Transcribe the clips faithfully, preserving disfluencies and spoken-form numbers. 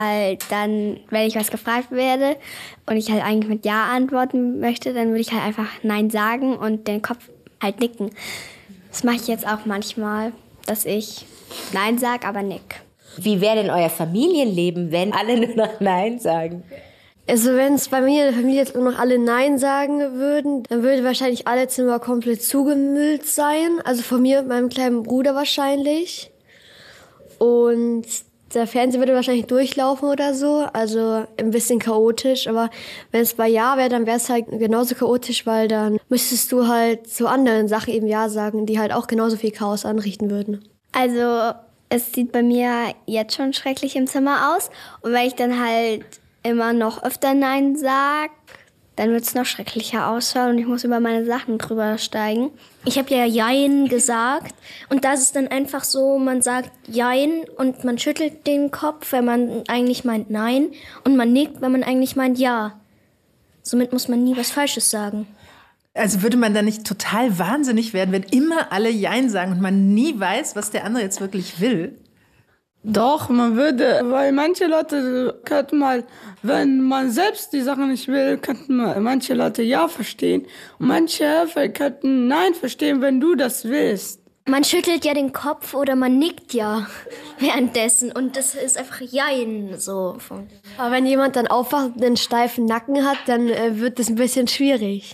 Halt dann, wenn ich was gefragt werde und ich halt eigentlich mit Ja antworten möchte, dann würde ich halt einfach Nein sagen und den Kopf halt nicken. Das mache ich jetzt auch manchmal, dass ich Nein sage, aber nick. Wie wäre denn euer Familienleben, wenn alle nur noch Nein sagen? Also wenn es bei mir in der Familie jetzt nur noch alle Nein sagen würden, dann würde wahrscheinlich alle Zimmer komplett zugemüllt sein. Also von mir und meinem kleinen Bruder wahrscheinlich. Und der Fernseher würde wahrscheinlich durchlaufen oder so, also ein bisschen chaotisch. Aber wenn es bei Ja wäre, dann wäre es halt genauso chaotisch, weil dann müsstest du halt zu anderen Sachen eben Ja sagen, die halt auch genauso viel Chaos anrichten würden. Also es sieht bei mir jetzt schon schrecklich im Zimmer aus. Und wenn ich dann halt immer noch öfter Nein sage, dann wird es noch schrecklicher ausschauen und ich muss über meine Sachen drüber steigen. Ich habe ja Jein gesagt und das ist dann einfach so, man sagt Jein und man schüttelt den Kopf, wenn man eigentlich meint Nein und man nickt, wenn man eigentlich meint Ja. Somit muss man nie was Falsches sagen. Also würde man da nicht total wahnsinnig werden, wenn immer alle Jein sagen und man nie weiß, was der andere jetzt wirklich will? Doch, man würde, weil manche Leute könnten mal, wenn man selbst die Sache nicht will, könnten manche Leute Ja verstehen. Und manche könnten Nein verstehen, wenn du das willst. Man schüttelt ja den Kopf oder man nickt ja währenddessen und das ist einfach Jein so. Aber wenn jemand dann aufwacht und einen steifen Nacken hat, dann äh, wird das ein bisschen schwierig.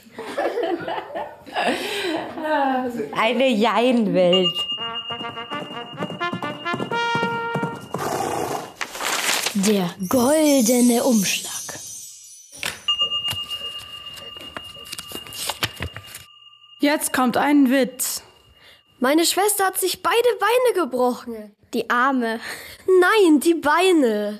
Eine Jein-Welt. Der goldene Umschlag. Jetzt kommt ein Witz. Meine Schwester hat sich beide Beine gebrochen. Die Arme. Nein, die Beine.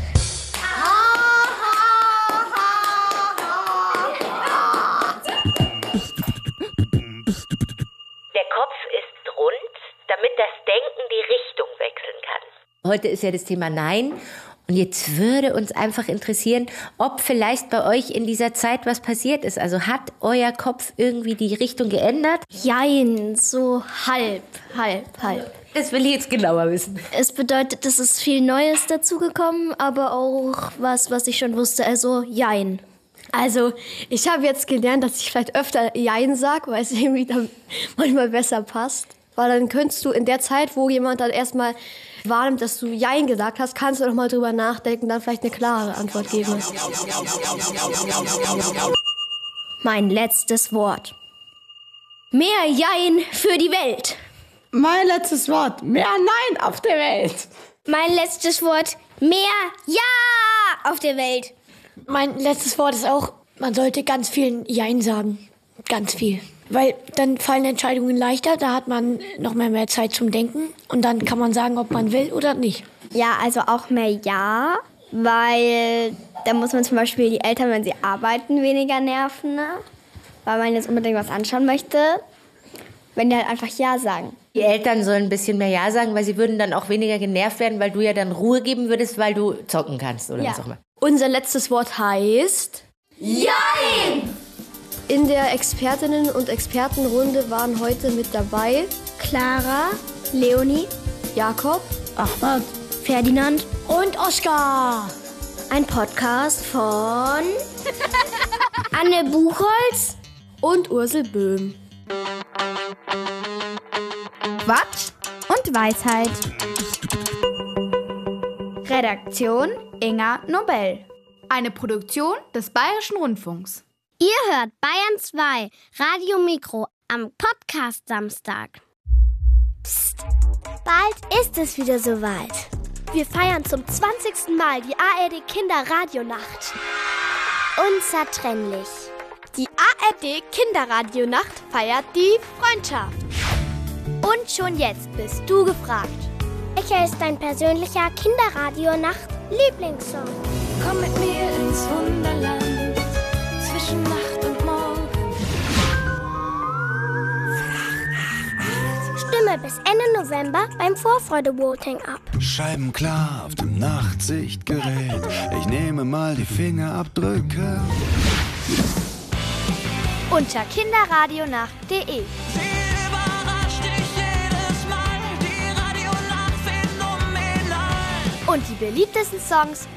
Der Kopf ist rund, damit das Denken die Richtung wechseln kann. Heute ist ja das Thema Nein. Und jetzt würde uns einfach interessieren, ob vielleicht bei euch in dieser Zeit was passiert ist. Also hat euer Kopf irgendwie die Richtung geändert? Jein, so halb, halb, halb. Das will ich jetzt genauer wissen. Es bedeutet, es ist viel Neues dazugekommen, aber auch was, was ich schon wusste, also Jein. Also, ich habe jetzt gelernt, dass ich vielleicht öfter Jein sage, weil es irgendwie dann manchmal besser passt. Weil dann könntest du in der Zeit, wo jemand dann erstmal wahrnimmt, dass du Jein gesagt hast, kannst du noch mal drüber nachdenken und dann vielleicht eine klare Antwort geben. Mein letztes Wort. Mehr Jein für die Welt. Mein letztes Wort. Mehr Nein auf der Welt. Mein letztes Wort. Mehr Ja auf der Welt. Mein letztes Wort ist auch, man sollte ganz viel Jein sagen. Ganz viel. Weil dann fallen Entscheidungen leichter, da hat man noch mehr, mehr Zeit zum Denken und dann kann man sagen, ob man will oder nicht. Ja, also auch mehr Ja, weil da muss man zum Beispiel die Eltern, wenn sie arbeiten, weniger nerven, ne? Weil man jetzt unbedingt was anschauen möchte, wenn die halt einfach Ja sagen. Die Eltern sollen ein bisschen mehr Ja sagen, weil sie würden dann auch weniger genervt werden, weil du ja dann Ruhe geben würdest, weil du zocken kannst oder Ja. was auch immer. Unser letztes Wort heißt... Jein! In der Expertinnen- und Expertenrunde waren heute mit dabei Clara, Leonie, Jakob, Ahmad, Ferdinand Und Oskar. Ein Podcast von Anne Buchholz und Ursel Böhm. Quatsch und Weisheit. Redaktion Inga Nobel. Eine Produktion des Bayerischen Rundfunks. Ihr hört Bayern zwei, Radio Mikro am Podcast Samstag. Psst, bald ist es wieder soweit. Wir feiern zum zwanzigsten Mal die A R D Kinderradionacht. Unzertrennlich. Die A R D Kinderradionacht feiert die Freundschaft. Und schon jetzt bist du gefragt. Welcher ist dein persönlicher Kinderradionacht-Lieblingssong? Komm mit mir ins Wunderland. Zwischen Nacht und Morgen. Stimme bis Ende November beim Vorfreude-Voting ab. Scheiben klar auf dem Nachtsichtgerät. Ich nehme mal die Fingerabdrücke. Unter kinderradionacht punkt de. Und die beliebtesten Songs